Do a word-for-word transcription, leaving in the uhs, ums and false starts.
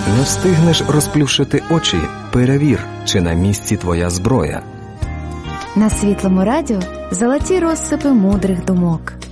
Не встигнеш розплющити очі, перевір, чи на місці твоя зброя. На Світлому радіо золоті розсипи мудрих думок.